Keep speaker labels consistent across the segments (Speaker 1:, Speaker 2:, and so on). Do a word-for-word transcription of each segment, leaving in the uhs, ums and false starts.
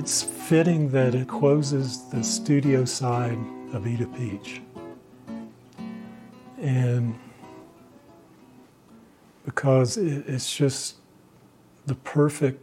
Speaker 1: it's fitting that it closes the studio side of Eat a Peach. And because it, it's just the perfect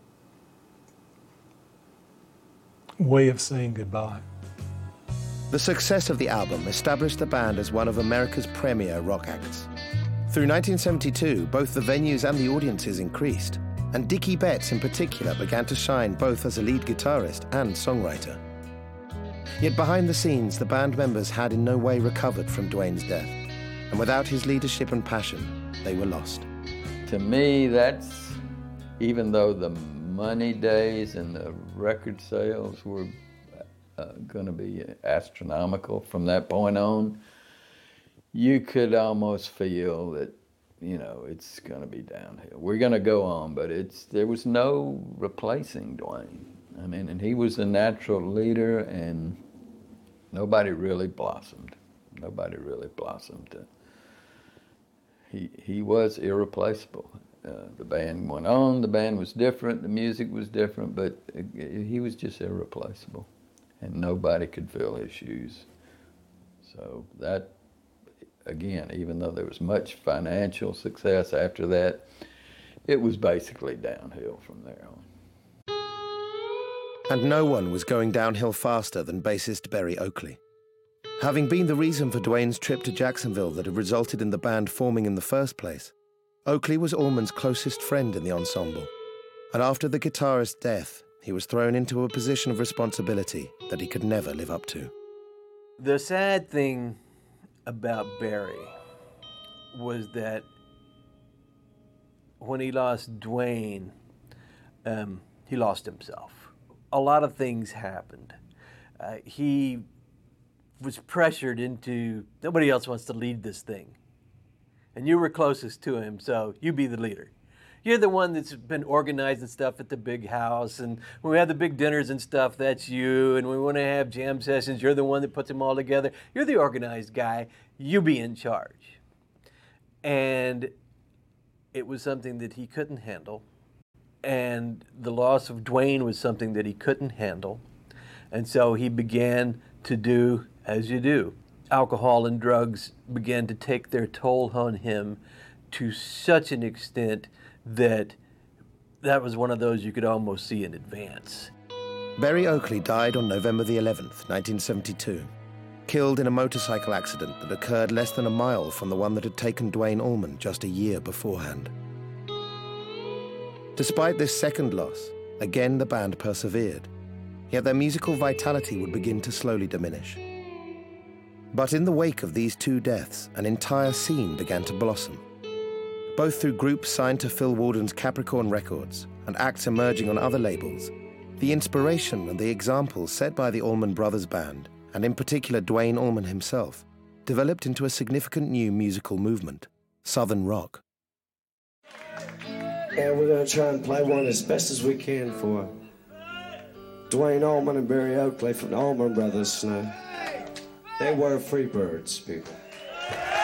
Speaker 1: way of saying goodbye.
Speaker 2: The success of the album established the band as one of America's premier rock acts. Through nineteen seventy-two, both the venues and the audiences increased, and Dickie Betts in particular began to shine both as a lead guitarist and songwriter. Yet behind the scenes, the band members had in no way recovered from Duane's death, and without his leadership and passion, they were lost.
Speaker 3: To me, that's, even though the money days and the record sales were uh, going to be astronomical from that point on, you could almost feel that, you know, it's going to be downhill. We're going to go on, but it's there was no replacing Duane. I mean, and he was a natural leader, and nobody really blossomed. Nobody really blossomed. He he was irreplaceable. Uh, the band went on. The band was different. The music was different, but he was just irreplaceable, and nobody could fill his shoes. So that. Again, even though there was much financial success after that, it was basically downhill from there on.
Speaker 2: And no one was going downhill faster than bassist Berry Oakley. Having been the reason for Duane's trip to Jacksonville that had resulted in the band forming in the first place, Oakley was Allman's closest friend in the ensemble. And after the guitarist's death, he was thrown into a position of responsibility that he could never live up to.
Speaker 4: The sad thing about Berry was that when he lost Duane, um, he lost himself. A lot of things happened. Uh, he was pressured into, nobody else wants to lead this thing. And you were closest to him, so you be the leader. You're the one that's been organizing stuff at the big house, and when we have the big dinners and stuff, that's you, and we want to have jam sessions, you're the one that puts them all together. You're the organized guy, you be in charge. And it was something that he couldn't handle, and the loss of Duane was something that he couldn't handle, and so he began to do as you do. Alcohol and drugs began to take their toll on him to such an extent that that was one of those you could almost see in advance.
Speaker 2: Berry Oakley died on November the eleventh, nineteen seventy-two, killed in a motorcycle accident that occurred less than a mile from the one that had taken Duane Allman just a year beforehand. Despite this second loss, again the band persevered, yet their musical vitality would begin to slowly diminish. But in the wake of these two deaths, an entire scene began to blossom. Both through groups signed to Phil Walden's Capricorn Records and acts emerging on other labels, the inspiration and the examples set by the Allman Brothers Band, and in particular Duane Allman himself, developed into a significant new musical movement, Southern rock.
Speaker 5: And we're going to try and play one as best as we can for Duane Allman and Berry Oakley from the Allman Brothers. Now, they were free birds, people.